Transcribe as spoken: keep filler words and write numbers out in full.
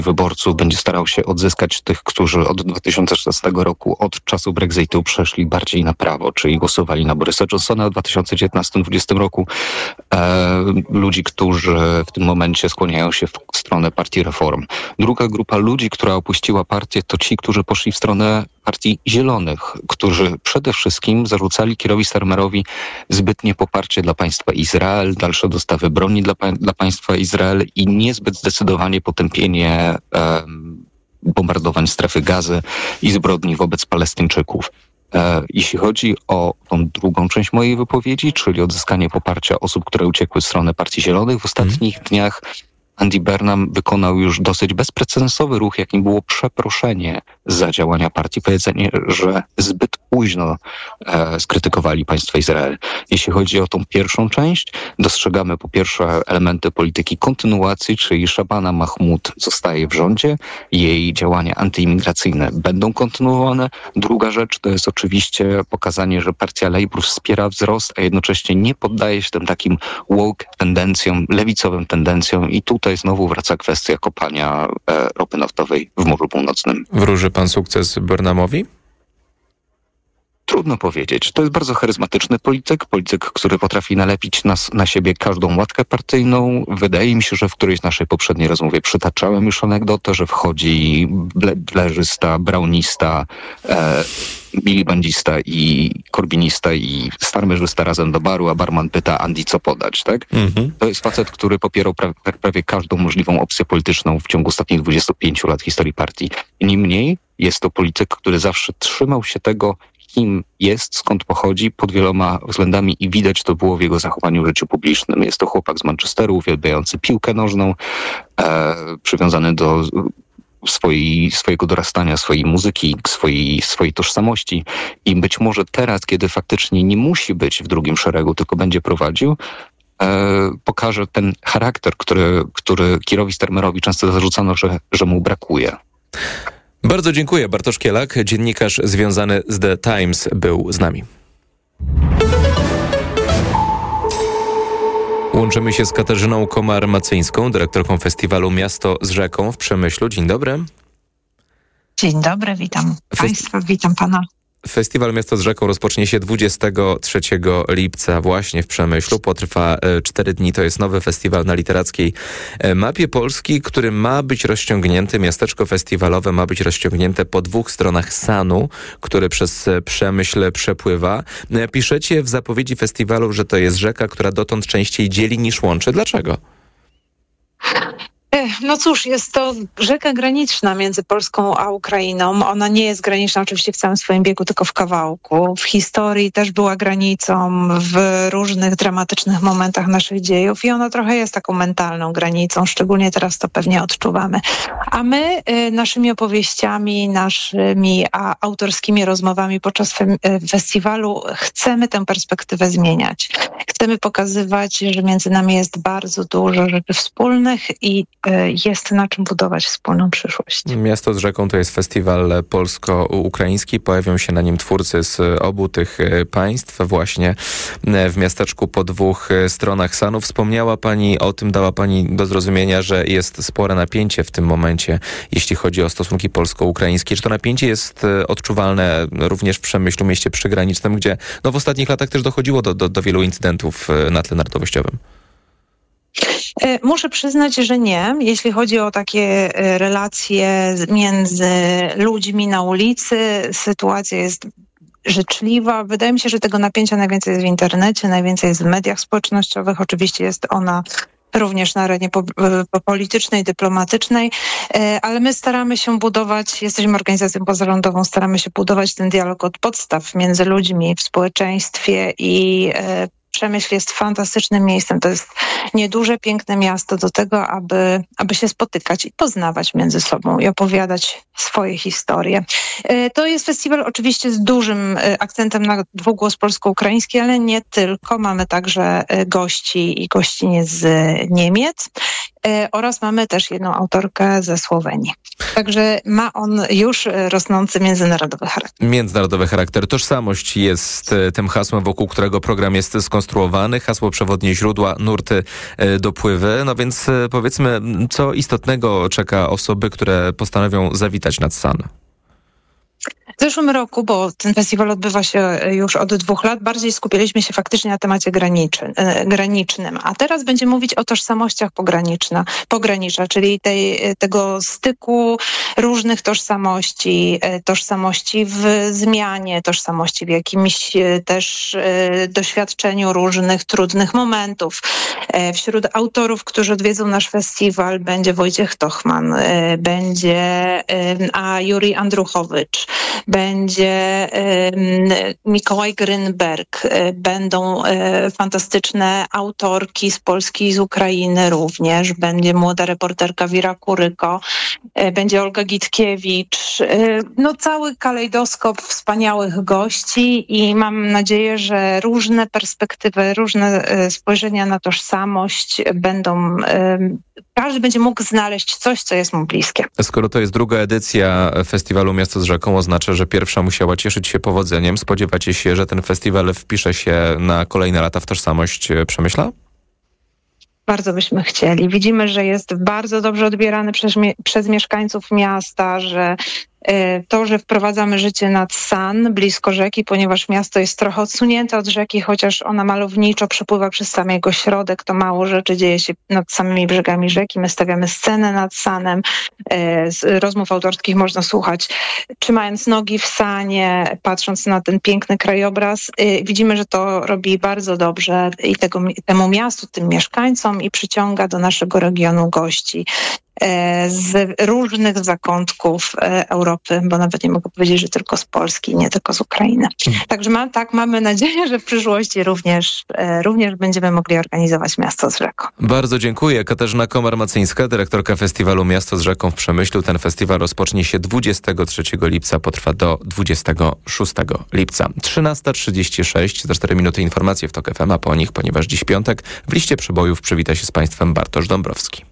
wyborców będzie starał się odzyskać tych, którzy od dwa tysiące szesnastego roku, od czasu Brexitu przeszli bardziej na prawo, czyli głosowali na Borysa Johnsona w dwa tysiące dziewiętnastym dwudziestym roku. E, ludzi, którzy w tym momencie skłaniają się w stronę Partii Reform. Druga grupa ludzi, która opuściła partię, to ci, którzy poszli w stronę Partii Zielonych, którzy przede wszystkim zarzucali Kierowi Starmerowi zbytnie poparcie dla państwa Izrael, dalsze dostawy broni dla, dla państwa Izrael i niezbyt zdecydowanie potępienie um, bombardowań strefy Gazy i zbrodni wobec Palestyńczyków. E, jeśli chodzi o tą drugą część mojej wypowiedzi, czyli odzyskanie poparcia osób, które uciekły w stronę Partii Zielonych, w ostatnich hmm. dniach Andy Burnham wykonał już dosyć bezprecedensowy ruch, jakim było przeproszenie za działania partii, powiedzenie, że zbyt późno e, skrytykowali państwo Izrael. Jeśli chodzi o tą pierwszą część, dostrzegamy po pierwsze elementy polityki kontynuacji, czyli Shabana Mahmoud zostaje w rządzie, jej działania antyimigracyjne będą kontynuowane. Druga rzecz to jest oczywiście pokazanie, że partia Labour wspiera wzrost, a jednocześnie nie poddaje się tym takim woke tendencjom, lewicowym tendencjom i tutaj znowu wraca kwestia kopania e, ropy naftowej w Morzu Północnym. Wróży pan sukces Burnhamowi? Trudno powiedzieć. To jest bardzo charyzmatyczny polityk, polityk, który potrafi nalepić na, na siebie każdą łatkę partyjną. Wydaje mi się, że w którejś z naszej poprzedniej rozmowie przytaczałem już anegdotę, że wchodzi ble, blerzysta, brownista, e, milibandista i korbinista i starmerzysta razem do baru, a barman pyta Andy, co podać, tak? Mhm. To jest facet, który popierał pra, prawie każdą możliwą opcję polityczną w ciągu ostatnich dwudziestu pięciu lat historii partii. Niemniej jest to polityk, który zawsze trzymał się tego, kim jest, skąd pochodzi, pod wieloma względami i widać to było w jego zachowaniu w życiu publicznym. Jest to chłopak z Manchesteru, uwielbiający piłkę nożną, e, przywiązany do swojej, swojego dorastania, swojej muzyki, swojej, swojej tożsamości i być może teraz, kiedy faktycznie nie musi być w drugim szeregu, tylko będzie prowadził, e, pokaże ten charakter, który, który Kierowi Starmerowi często zarzucano, że, że mu brakuje. Bardzo dziękuję. Bartosz Kielak, dziennikarz związany z The Times, był z nami. Łączymy się z Katarzyną Komar-Macyńską, dyrektorką festiwalu Miasto z Rzeką w Przemyślu. Dzień dobry. Dzień dobry, witam Fest... Państwa, witam Pana. Festiwal Miasto z Rzeką rozpocznie się dwudziestego trzeciego lipca właśnie w Przemyślu. Potrwa cztery dni. To jest nowy festiwal na literackiej mapie Polski, który ma być rozciągnięty. Miasteczko festiwalowe ma być rozciągnięte po dwóch stronach Sanu, który przez Przemyśl przepływa. Piszecie w zapowiedzi festiwalu, że to jest rzeka, która dotąd częściej dzieli niż łączy. Dlaczego? No cóż, jest to rzeka graniczna między Polską a Ukrainą. Ona nie jest graniczna oczywiście w całym swoim biegu, tylko w kawałku. W historii też była granicą w różnych dramatycznych momentach naszych dziejów i ona trochę jest taką mentalną granicą, szczególnie teraz to pewnie odczuwamy. A my y, naszymi opowieściami, naszymi a, autorskimi rozmowami podczas fe, y, festiwalu chcemy tę perspektywę zmieniać. Chcemy pokazywać, że między nami jest bardzo dużo rzeczy wspólnych i jest na czym budować wspólną przyszłość. Miasto z Rzeką to jest festiwal polsko-ukraiński. Pojawią się na nim twórcy z obu tych państw właśnie w miasteczku po dwóch stronach Sanu. Wspomniała Pani o tym, dała Pani do zrozumienia, że jest spore napięcie w tym momencie, jeśli chodzi o stosunki polsko-ukraińskie. Czy to napięcie jest odczuwalne również w Przemyślu, mieście przygranicznym, gdzie no, w ostatnich latach też dochodziło do, do, do wielu incydentów na tle narodowościowym? Muszę przyznać, że nie. Jeśli chodzi o takie relacje między ludźmi na ulicy, sytuacja jest życzliwa. Wydaje mi się, że tego napięcia najwięcej jest w internecie, najwięcej jest w mediach społecznościowych. Oczywiście jest ona również na arenie po, po politycznej, dyplomatycznej, ale my staramy się budować, jesteśmy organizacją pozarządową, staramy się budować ten dialog od podstaw między ludźmi w społeczeństwie i Przemyśl jest fantastycznym miejscem. To jest nieduże, piękne miasto do tego, aby, aby się spotykać i poznawać między sobą i opowiadać swoje historie. To jest festiwal oczywiście z dużym akcentem na dwugłos polsko-ukraiński, ale nie tylko. Mamy także gości i gościnie z Niemiec oraz mamy też jedną autorkę ze Słowenii. Także ma on już rosnący międzynarodowy charakter. Międzynarodowy charakter. Tożsamość jest tym hasłem, wokół którego program jest skonstruowany. skonstruowany, hasło przewodnie źródła, nurty, dopływy. No więc powiedzmy, co istotnego czeka osoby, które postanowią zawitać nad San? W zeszłym roku, bo ten festiwal odbywa się już od dwóch lat, bardziej skupiliśmy się faktycznie na temacie graniczy, granicznym, a teraz będziemy mówić o tożsamościach pograniczna, pogranicza, czyli tej, tego styku różnych tożsamości, tożsamości w zmianie, tożsamości w jakimś też doświadczeniu różnych trudnych momentów. Wśród autorów, którzy odwiedzą nasz festiwal, będzie Wojciech Tochman, będzie a Juri Andruchowicz, będzie Mikołaj Grynberg, będą fantastyczne autorki z Polski i z Ukrainy również, będzie młoda reporterka Wira Kuryko, będzie Olga Gitkiewicz, no cały kalejdoskop wspaniałych gości i mam nadzieję, że różne perspektywy, różne spojrzenia na tożsamość będą, każdy będzie mógł znaleźć coś, co jest mu bliskie. Skoro to jest druga edycja festiwalu Miasto z rzeką, oznacza, że pierwsza musiała cieszyć się powodzeniem. Spodziewacie się, że ten festiwal wpisze się na kolejne lata w tożsamość Przemyśla? Bardzo byśmy chcieli. Widzimy, że jest bardzo dobrze odbierany przez, przez mieszkańców miasta, że to, że wprowadzamy życie nad San, blisko rzeki, ponieważ miasto jest trochę odsunięte od rzeki, chociaż ona malowniczo przepływa przez sam jego środek, to mało rzeczy dzieje się nad samymi brzegami rzeki. My stawiamy scenę nad Sanem, rozmów autorskich można słuchać trzymając nogi w Sanie, patrząc na ten piękny krajobraz. Widzimy, że to robi bardzo dobrze i tego, temu miastu, tym mieszkańcom i przyciąga do naszego regionu gości z różnych zakątków Europy, bo nawet nie mogę powiedzieć, że tylko z Polski, nie tylko z Ukrainy. Także mam, tak, mamy nadzieję, że w przyszłości również, również będziemy mogli organizować Miasto z rzeką. Bardzo dziękuję. Katarzyna Komar-Macyńska, dyrektorka festiwalu Miasto z rzeką w Przemyślu. Ten festiwal rozpocznie się dwudziestego trzeciego lipca, potrwa do dwudziestego szóstego lipca. trzynasta trzydzieści sześć, za cztery minuty informacje w TOK F M, a po nich, ponieważ dziś piątek, w liście przebojów przywita się z Państwem Bartosz Dąbrowski.